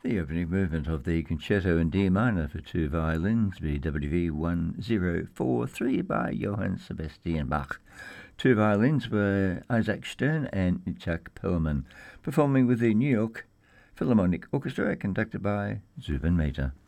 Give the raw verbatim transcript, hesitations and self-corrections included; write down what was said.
The opening movement of the Concerto in D minor for two violins, B W V one zero four three by Johann Sebastian Bach. Two violins were Isaac Stern and Itzhak Perlman, performing with the New York Philharmonic Orchestra, conducted by Zubin Mehta.